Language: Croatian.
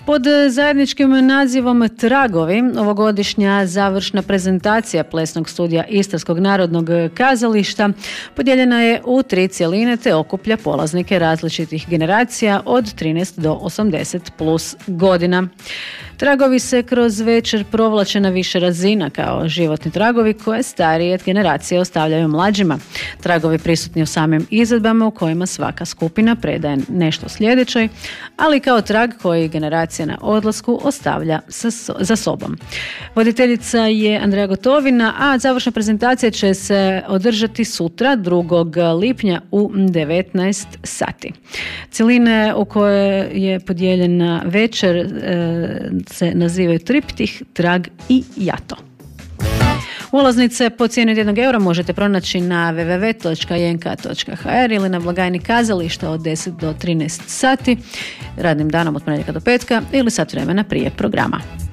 Pod zajedničkim nazivom Tragovi, ovogodišnja završna prezentacija plesnog studija Istarskog narodnog kazališta podijeljena je u 3 cjeline te okuplja polaznike različitih generacija od 13 do 80 plus godina. Tragovi se kroz večer provlače na više razina kao životni tragovi koje starije generacije ostavljaju mlađima. Tragovi prisutni u samim izvedbama u kojima svaka skupina predaje nešto sljedećoj, ali kao trag koji generacija na odlasku ostavlja za sobom. Voditeljica je Andreja Gotovina, a završna prezentacija će se održati sutra 2. lipnja u 19 sati. Cjeline u kojoj je podijeljena večer se nazivaju Triptih, Trag i Jato. Ulaznice po cijeni od 1 eura možete pronaći na www.jenka.hr ili na blagajni kazališta od 10 do 13 sati, radnim danom od ponedjeljka do petka ili sat vremena prije programa.